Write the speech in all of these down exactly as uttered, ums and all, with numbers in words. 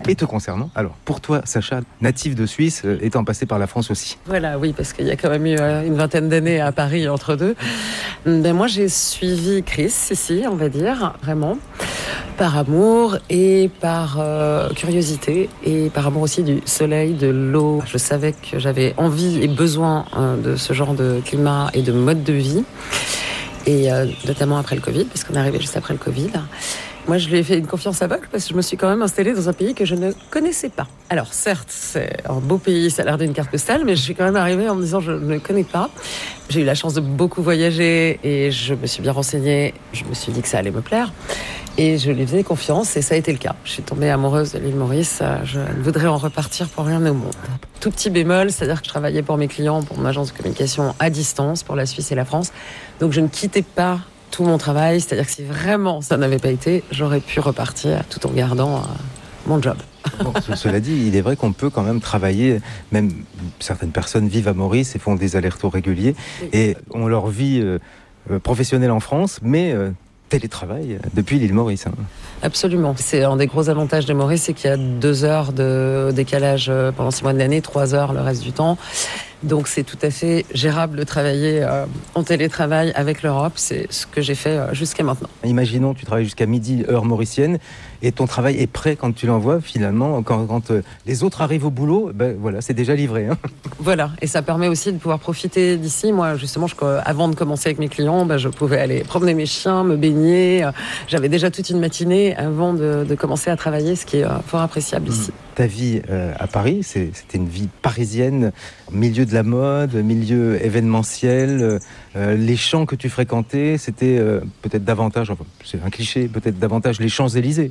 Et te concernant, alors pour toi, Sacha, natif de Suisse, euh, étant passé par la France aussi. Voilà, oui, parce qu'il y a quand même eu euh, une vingtaine d'années à Paris entre deux. Ben, moi, j'ai suivi Chris ici, on va dire, vraiment, par amour et par euh, curiosité et par amour aussi du soleil, de l'eau. Je savais que j'avais envie et besoin euh, de ce genre de climat et de mode de vie, et euh, notamment après le Covid, parce qu'on est arrivé juste après le Covid. Moi, je lui ai fait une confiance aveugle parce que je me suis quand même installée dans un pays que je ne connaissais pas. Alors, certes, c'est un beau pays, ça a l'air d'une carte postale, mais je suis quand même arrivée en me disant je ne connais pas. J'ai eu la chance de beaucoup voyager et je me suis bien renseignée. Je me suis dit que ça allait me plaire. Et je lui faisais confiance et ça a été le cas. Je suis tombée amoureuse de l'île Maurice. Je ne voudrais en repartir pour rien au monde. Tout petit bémol, c'est-à-dire que je travaillais pour mes clients, pour mon agence de communication à distance, pour la Suisse et la France. Donc, je ne quittais pas tout mon travail, c'est-à-dire que si vraiment ça n'avait pas été, j'aurais pu repartir tout en gardant euh, mon job. Bon, cela dit, il est vrai qu'on peut quand même travailler, même certaines personnes vivent à Maurice et font des allers-retours réguliers, oui. Et ont leur vie euh, professionnelle en France, mais euh, télétravail depuis l'île Maurice. Hein. Absolument. C'est un des gros avantages de Maurice, c'est qu'il y a deux heures de décalage pendant six mois de l'année, trois heures le reste du temps. Donc c'est tout à fait gérable de travailler euh, en télétravail avec l'Europe. C'est ce que j'ai fait euh, jusqu'à maintenant. Imaginons, tu travailles jusqu'à midi, heure mauricienne, et ton travail est prêt quand tu l'envoies. Finalement, quand, quand euh, les autres arrivent au boulot, ben voilà, c'est déjà livré. Hein. Voilà, et ça permet aussi de pouvoir profiter d'ici. Moi, justement, je, avant de commencer avec mes clients, ben, je pouvais aller promener mes chiens, me baigner. Euh, j'avais déjà toute une matinée avant de, de commencer à travailler, ce qui est euh, fort appréciable ici. Ta vie euh, à Paris, c'est, c'était une vie parisienne, milieu de la mode, milieu événementiel. Euh, les champs que tu fréquentais, c'était euh, peut-être davantage, enfin, c'est un cliché, peut-être davantage les Champs-Élysées.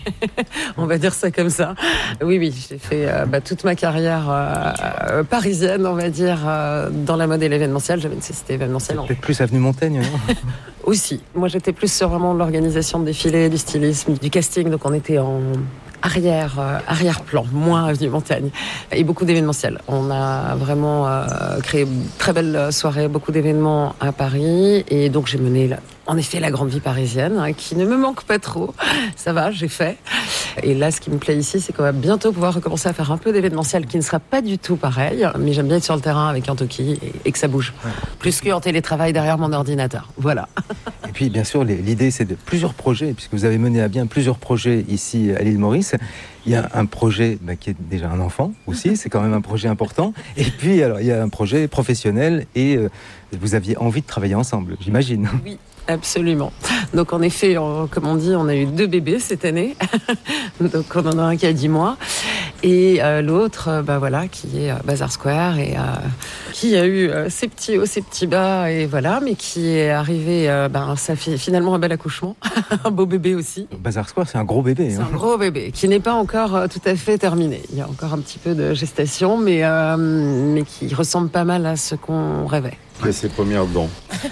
On va dire ça comme ça. Oui, oui, j'ai fait euh, bah, toute ma carrière euh, euh, parisienne, on va dire, euh, dans la mode et l'événementiel. J'avais une société événementielle. C'est peut-être plus avenue Montaigne, non? Aussi. Moi, j'étais plus sur vraiment l'organisation de défilés, du stylisme, du casting. Donc, on était en arrière, euh, arrière-plan, moins avenue Montaigne, et beaucoup d'événementiels. On a vraiment euh, créé une très belle soirée, beaucoup d'événements à Paris, et donc j'ai mené, la, en effet, la grande vie parisienne, hein, qui ne me manque pas trop. Ça va, j'ai fait. Et là, ce qui me plaît ici, c'est qu'on va bientôt pouvoir recommencer à faire un peu d'événementiel, qui ne sera pas du tout pareil, mais j'aime bien être sur le terrain avec un toki et, et que ça bouge. Ouais. Plus qu'en télétravail derrière mon ordinateur. Voilà. Et puis, bien sûr, l'idée, c'est de plusieurs projets, puisque vous avez mené à bien plusieurs projets ici à l'île Maurice. Il y a un projet bah, qui est déjà un enfant aussi, c'est quand même un projet important. Et puis, alors, il y a un projet professionnel et euh, vous aviez envie de travailler ensemble, j'imagine. Oui. Absolument. Donc en effet, on, comme on dit, on a eu deux bébés cette année. Donc on en a un qui a dix mois. Et euh, l'autre, euh, bah, voilà, qui est euh, Bazar Square et euh, qui a eu euh, ses petits hauts, ses petits bas, et voilà, mais qui est arrivé, euh, bah, ça fait finalement un bel accouchement. Un beau bébé aussi. Bazar Square, c'est un gros bébé. C'est hein. un gros bébé qui n'est pas encore euh, tout à fait terminé. Il y a encore un petit peu de gestation, mais, euh, mais qui ressemble pas mal à ce qu'on rêvait. Et ses premières dents.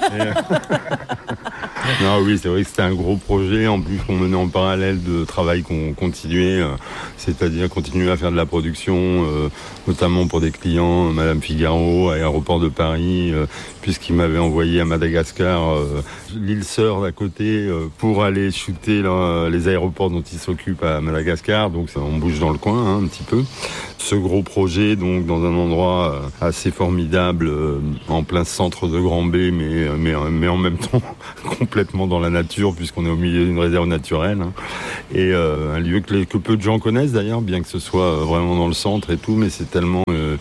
Non, oui, c'est vrai que c'était un gros projet. En plus, on menait en parallèle de travail qu'on continuait, euh, c'est-à-dire continuer à faire de la production, euh, notamment pour des clients, euh, Madame Figaro, à l'aéroport de Paris, euh, puisqu'il m'avait envoyé à Madagascar, euh, l'île Sœur d'à côté, euh, pour aller shooter là, les aéroports dont il s'occupe à Madagascar. Donc, on bouge dans le coin hein, un petit peu. Ce gros projet, donc, dans un endroit euh, assez formidable, euh, en plein centre de Grand-B, mais, mais, mais en même temps complètement dans la nature, puisqu'on est au milieu d'une réserve naturelle. Hein. Et euh, un lieu que, les, que peu de gens connaissent d'ailleurs, bien que ce soit vraiment dans le centre et tout, mais c'est tellement euh,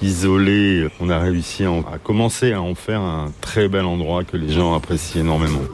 isolé. On a réussi à, en, à commencer à en faire un très bel endroit que les gens apprécient énormément.